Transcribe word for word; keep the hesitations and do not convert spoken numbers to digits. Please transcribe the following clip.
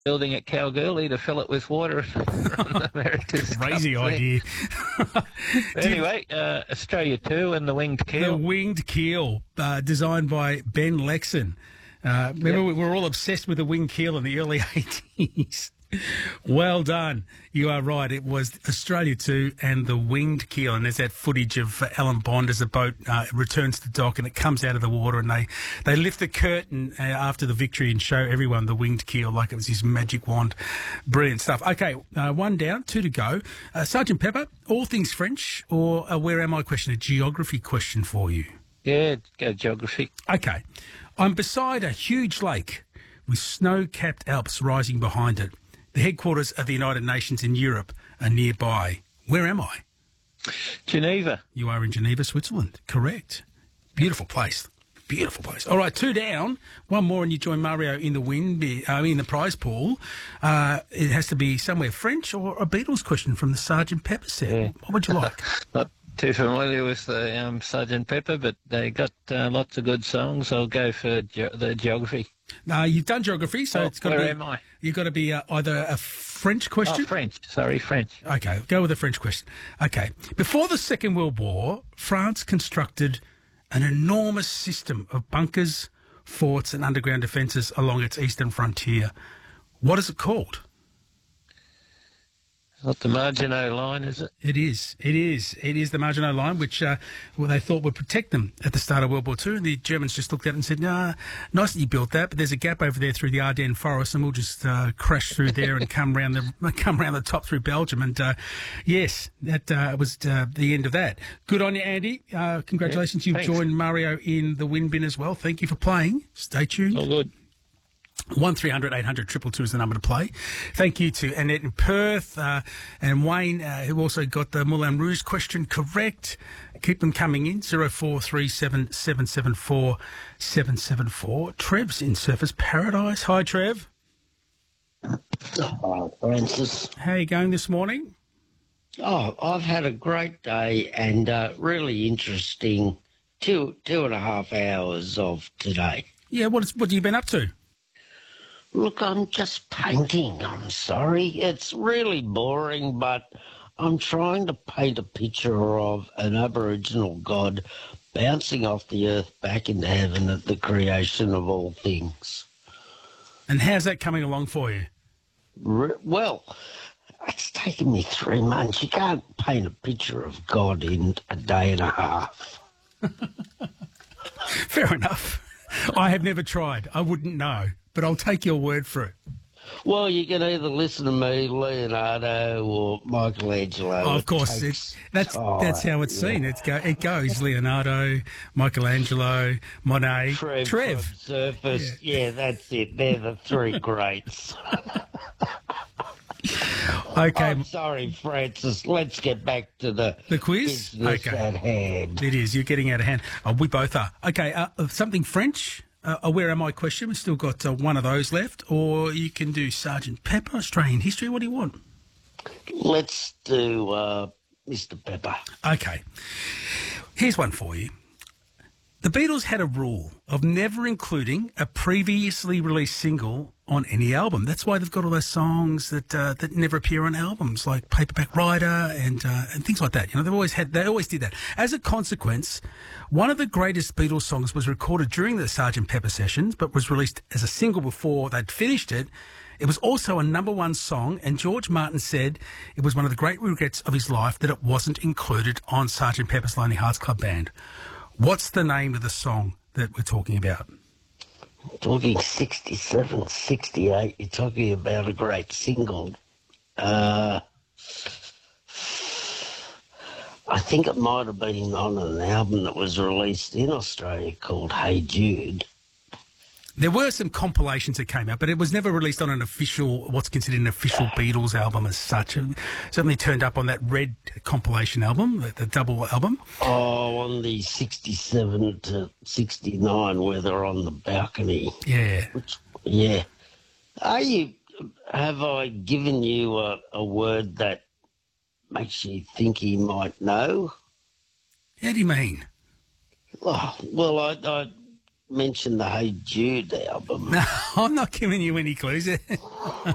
building at Kalgoorlie to fill it with water from the Americas. Crazy idea. Anyway, uh, Australia two and the Winged Keel. The Winged Keel, uh, designed by Ben Lexon. Uh, remember, yep. we were all obsessed with the winged keel in the early eighties. Well done. You are right. It was Australia two and the Winged Keel. And there's that footage of uh, Alan Bond as the boat uh, returns to dock and it comes out of the water and they, they lift the curtain uh, after the victory and show everyone the Winged Keel like it was his magic wand. Brilliant stuff. Okay, uh, one down, two to go. Uh, Sergeant Pepper, all things French or a where am I question, a geography question for you? Yeah, go geography. Okay. I'm beside a huge lake with snow-capped Alps rising behind it. The headquarters of the United Nations in Europe are nearby. Where am I? Geneva. You are in Geneva, Switzerland. Correct. Beautiful place. Beautiful place. All right, two down. One more and you join Mario in the win, uh, in the prize pool. Uh, it has to be somewhere French or a Beatles question from the Sergeant Pepper set. Yeah. What would you like? Not too familiar with the um, Sergeant Pepper, but they got uh, lots of good songs. I'll go for ge- the geography. No, you've done geography, so oh, it's got where to be. am I? You've got to be uh, either a French question. Oh, French. Sorry, French. Okay, go with a French question. Okay, before the Second World War, France constructed an enormous system of bunkers, forts, and underground defences along its eastern frontier. What is it called? Not the Maginot Line, is it? It is. It is. It is the Maginot Line, which uh, well, they thought would protect them at the start of World War Two. And the Germans just looked at it and said, nah, nice that you built that, but there's a gap over there through the Ardennes forest, and we'll just uh, crash through there and come round the come round the top through Belgium. And, uh, yes, that uh, was uh, the end of that. Good on you, Andy. Uh, congratulations. Yeah, You've joined Mario in the win bin as well. Thank you for playing. Stay tuned. All good. one three hundred eight hundred two two two is the number to play. Thank you to Annette in Perth uh, and Wayne, uh, who also got the Moulin Rouge question correct. Keep them coming in, zero four three seven seven seven four seven seven four. Trev's in Surfers Paradise. Hi, Trev. Hi, Francis. How are you going this morning? Oh, I've had a great day and uh, really interesting two two and a half hours of today. Yeah, what, is, what have you been up to? Look, I'm just painting. I'm sorry. It's really boring, but I'm trying to paint a picture of an Aboriginal god bouncing off the earth back into heaven at the creation of all things. And how's that coming along for you? Re- well, it's taken me three months. You can't paint a picture of God in a day and a half. Fair enough. I have never tried. I wouldn't know. But I'll take your word for it. Well, you can either listen to me, Leonardo, or Michelangelo. Oh, of course, it's, that's time. that's how it's seen. Yeah. It's go, it goes Leonardo, Michelangelo, Monet, Trev. Trev. From Surface. Yeah. yeah, that's it. They're the three greats. Okay. I'm sorry, Francis. Let's get back to the the quiz. Business Okay. at hand. It is. You're getting out of hand. Oh, we both are. Okay. Uh, something French. Uh, a where am I question? We've still got uh, one of those left. Or you can do Sergeant Pepper, Australian history. What do you want? Let's do uh, Mister Pepper. Okay. Here's one for you. The Beatles had a rule of never including a previously released single on any album. That's why they've got all those songs that uh, that never appear on albums, like Paperback Writer and uh, and things like that. You know, they've always had they always did that. As a consequence, one of the greatest Beatles songs was recorded during the Sergeant Pepper sessions, but was released as a single before they'd finished it. It was also a number one song, and George Martin said it was one of the great regrets of his life that it wasn't included on Sergeant Pepper's Lonely Hearts Club Band. What's the name of the song that we're talking about? We're talking sixty-seven, sixty-eight. You're talking about a great single. Uh, I think it might have been on an album that was released in Australia called Hey Jude. There were some compilations that came out, but it was never released on an official, what's considered an official Beatles album as such. It certainly turned up on that red compilation album, the, the double album. Oh, on the sixty-seven to sixty-nine, where they're on the balcony. Yeah. Which, yeah. Are you, have I given you a, a word that makes you think he might know? How do you mean? Oh, well, I... I mentioned the Hey Jude album. No, I'm not giving you any clues.